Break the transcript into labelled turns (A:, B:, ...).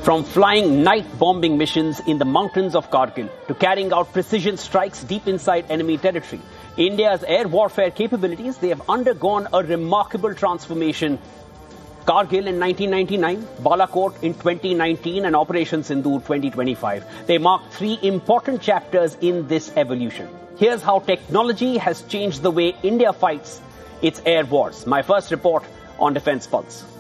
A: From flying night bombing missions in the mountains of Kargil to carrying out precision strikes deep inside enemy territory, India's air warfare capabilities, they have undergone a remarkable transformation. Kargil in 1999, Balakot in 2019 and Operation Sindoor 2025. They mark three important chapters in this evolution. Here's how technology has changed the way India fights its air wars. My first report on Defence Pulse.